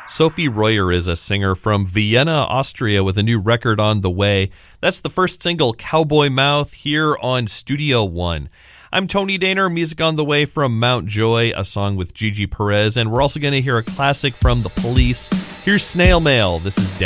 Sophie Royer is a singer from Vienna, Austria, with a new record on the way. That's the first single, Cowboy Mouth, here on Studio One. I'm Tony Daner, music on the way from Mount Joy, a song with Gigi Perez, and we're also going to hear a classic from The Police. Here's Snail Mail. This is Dead.